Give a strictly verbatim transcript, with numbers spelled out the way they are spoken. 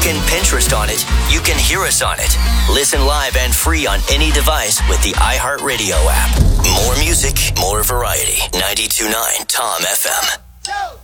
can Pinterest on it. You can hear us on it. Listen live and free on any device with the iHeartRadio app. More music, more variety. ninety-two point nine Tom F M.